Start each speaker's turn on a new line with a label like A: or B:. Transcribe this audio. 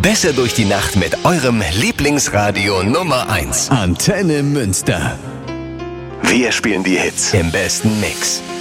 A: Besser durch die Nacht mit eurem Lieblingsradio Nummer 1.
B: Antenne Münster.
A: Wir spielen die Hits im besten Mix.